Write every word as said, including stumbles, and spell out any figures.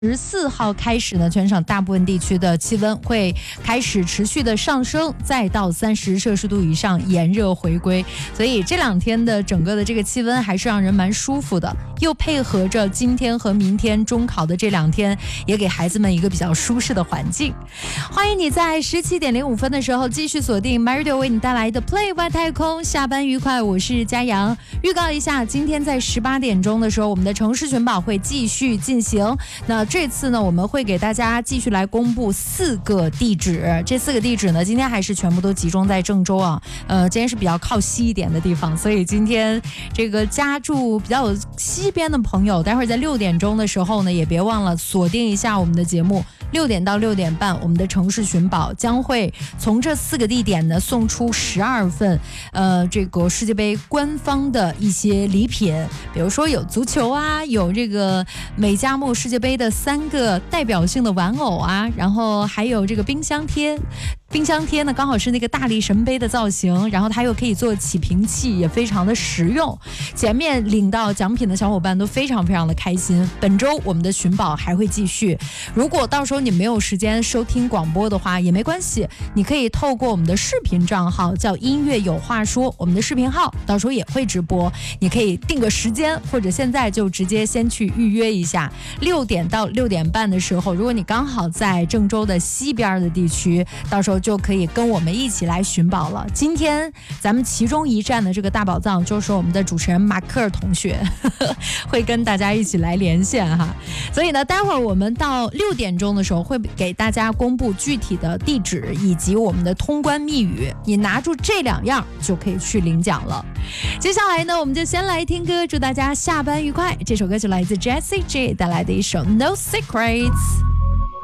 十四号开始呢，全省大部分地区的气温会开始持续的上升，再到三十摄氏度以上炎热回归。所以这两天的整个的这个气温还是让人蛮舒服的，又配合着今天和明天中考的这两天，也给孩子们一个比较舒适的环境。欢迎你在十七点零五分的时候继续锁定 MyRadio 为你带来的 Play 外太空，下班愉快，我是佳阳。预告一下，今天在十八点钟的时候，我们的城市寻宝会继续进行。那这次呢，我们会给大家继续来公布四个地址，这四个地址呢，今天还是全部都集中在郑州啊。呃，今天是比较靠西一点的地方，所以今天这个家住比较有西边的朋友，待会儿在六点钟的时候呢，也别忘了锁定一下我们的节目。六点到六点半，我们的城市寻宝将会从这四个地点呢送出十二份，呃，这个世界杯官方的一些礼品，比如说有足球啊，有这个美加墨世界杯的三个代表性的玩偶啊，然后还有这个冰箱贴。冰箱贴呢，刚好是那个大力神杯的造型，然后它又可以做起瓶器，也非常的实用。前面领到奖品的小伙伴都非常非常的开心。本周我们的寻宝还会继续，如果到时候你没有时间收听广播的话也没关系，你可以透过我们的视频账号叫音乐有话说，我们的视频号到时候也会直播，你可以定个时间，或者现在就直接先去预约一下。六点到六点半的时候，如果你刚好在郑州的西边的地区，到时候就可以跟我们一起来寻宝了。今天咱们其中一站的这个大宝藏，就是我们的主持人马克尔同学呵呵会跟大家一起来连线哈。所以呢，待会儿我们到六点钟的时候会给大家公布具体的地址以及我们的通关密语，你拿住这两样就可以去领奖了。接下来呢，我们就先来听歌，祝大家下班愉快。这首歌就来自 Jessie J 带来的一首 No Secrets。